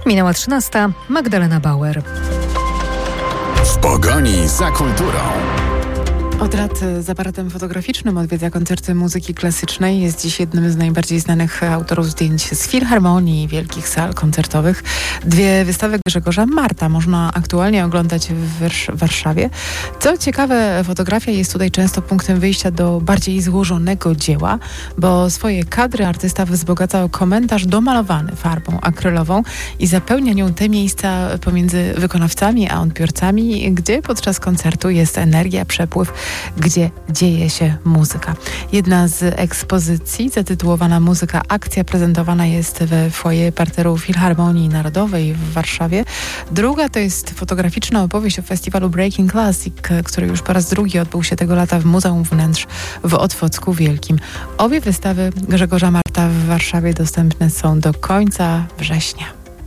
Minęła 13. Magdalena Bauer. W pogoni za kulturą. Od lat z aparatem fotograficznym odwiedza koncerty muzyki klasycznej. Jest dziś jednym z najbardziej znanych autorów zdjęć z filharmonii i wielkich sal koncertowych. 2 wystawy Grzegorza Marta można aktualnie oglądać w Warszawie. Co ciekawe, fotografia jest tutaj często punktem wyjścia do bardziej złożonego dzieła, bo swoje kadry artysta wzbogaca o komentarz domalowany farbą akrylową i zapełnia nią te miejsca pomiędzy wykonawcami a odbiorcami, gdzie podczas koncertu jest energia, przepływ, gdzie dzieje się muzyka. Jedna z ekspozycji zatytułowana Muzyka Akcja prezentowana jest we foyer parteru Filharmonii Narodowej w Warszawie. Druga to jest fotograficzna opowieść o festiwalu Breaking Classic, który już po raz drugi odbył się tego lata w Muzeum Wnętrz w Otwocku Wielkim. Obie wystawy Grzegorza Marta w Warszawie dostępne są do końca września.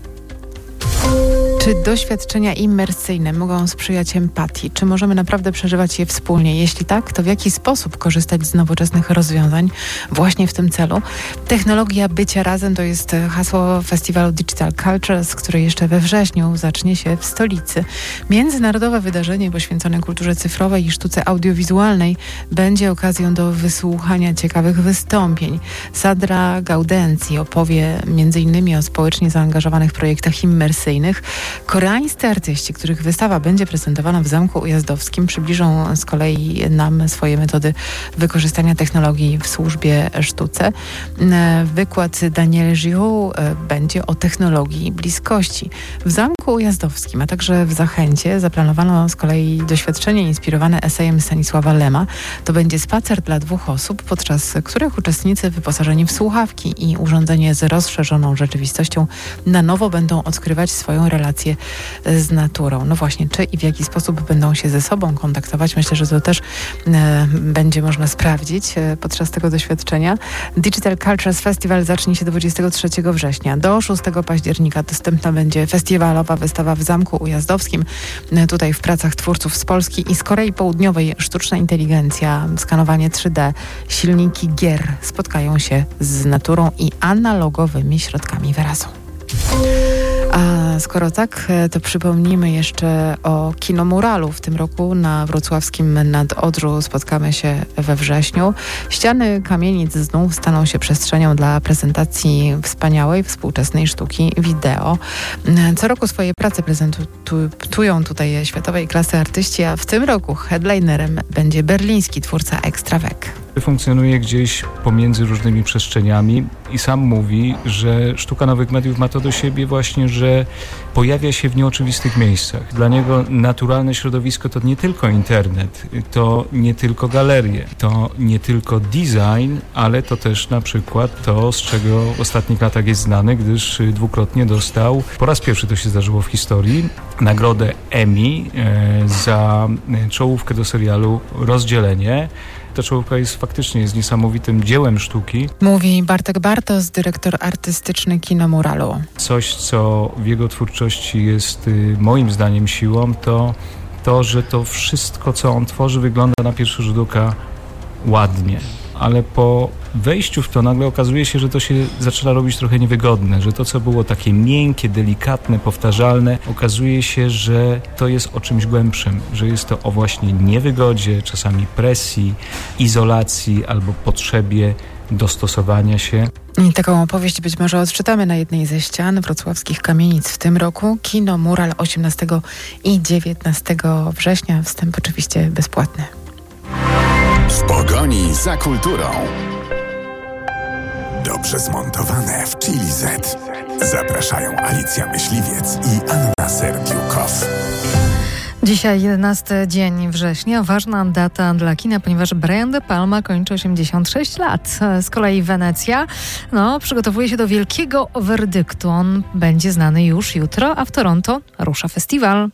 Czy doświadczenia immersyjne mogą sprzyjać empatii? Czy możemy naprawdę przeżywać je wspólnie? Jeśli tak, to w jaki sposób korzystać z nowoczesnych rozwiązań właśnie w tym celu? Technologia bycia razem to jest hasło festiwalu Digital Cultures, który jeszcze we wrześniu zacznie się w stolicy. Międzynarodowe wydarzenie poświęcone kulturze cyfrowej i sztuce audiowizualnej będzie okazją do wysłuchania ciekawych wystąpień. Sandra Gaudenzi opowie m.in. o społecznie zaangażowanych projektach immersyjnych. Koreańscy artyści, których wystawa będzie prezentowana w Zamku Ujazdowskim, przybliżą z kolei nam swoje metody wykorzystania technologii w służbie sztuce. Wykład Daniel Giraud będzie o technologii bliskości. W Zamku Ujazdowskim, a także w Zachęcie zaplanowano z kolei doświadczenie inspirowane esejem Stanisława Lema. To będzie spacer dla 2 osób, podczas których uczestnicy wyposażeni w słuchawki i urządzenie z rozszerzoną rzeczywistością na nowo będą odkrywać swoją relację z naturą. No właśnie, czy i w jaki sposób będą się ze sobą kontaktować? Myślę, że to też będzie można sprawdzić podczas tego doświadczenia. Digital Cultures Festival zacznie się 23 września. Do 6 października dostępna będzie festiwalowa wystawa w Zamku Ujazdowskim. Tutaj w pracach twórców z Polski i z Korei Południowej sztuczna inteligencja, skanowanie 3D, silniki gier spotkają się z naturą i analogowymi środkami wyrazu. A skoro tak, to przypomnijmy jeszcze o Kinomuralu. W tym roku na wrocławskim Nadodrzu spotkamy się we wrześniu. Ściany kamienic znów staną się przestrzenią dla prezentacji wspaniałej, współczesnej sztuki wideo. Co roku swoje prace prezentują tutaj światowej klasy artyści, a w tym roku headlinerem będzie berliński twórca Extravec. Funkcjonuje gdzieś pomiędzy różnymi przestrzeniami i sam mówi, że sztuka nowych mediów ma to do siebie właśnie, że pojawia się w nieoczywistych miejscach. Dla niego naturalne środowisko to nie tylko internet, to nie tylko galerie, to nie tylko design, ale to też na przykład to, z czego w ostatnich latach jest znany, gdyż 2-krotnie dostał, po raz pierwszy to się zdarzyło w historii, nagrodę Emmy za czołówkę do serialu Rozdzielenie. Ta czołówka jest niesamowitym dziełem sztuki. Mówi Bartek Bartos, dyrektor artystyczny Kinomuralu. Coś, co w jego twórczości jest moim zdaniem siłą, to, że to wszystko, co on tworzy, wygląda na pierwszy rzut oka ładnie. Ale po wejściu w to nagle okazuje się, że to się zaczyna robić trochę niewygodne, że to, co było takie miękkie, delikatne, powtarzalne, okazuje się, że to jest o czymś głębszym, że jest to o właśnie niewygodzie, czasami presji, izolacji albo potrzebie dostosowania się. I taką opowieść być może odczytamy na jednej ze ścian wrocławskich kamienic w tym roku. Kinomural 18 i 19 września. Wstęp oczywiście bezpłatny. W pogoni za kulturą. Dobrze zmontowane w Chili Z. Zapraszają Alicja Myśliwiec i Anna Serdiukow. Dzisiaj 11 dzień września, ważna data dla kina, ponieważ Brian De Palma kończy 86 lat. Z kolei Wenecja przygotowuje się do wielkiego werdyktu. On będzie znany już jutro, a w Toronto rusza festiwal.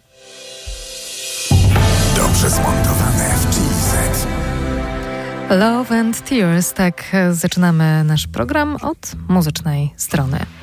Dobrze zmontowane w Chili Z. Love and Tears, tak zaczynamy nasz program od muzycznej strony.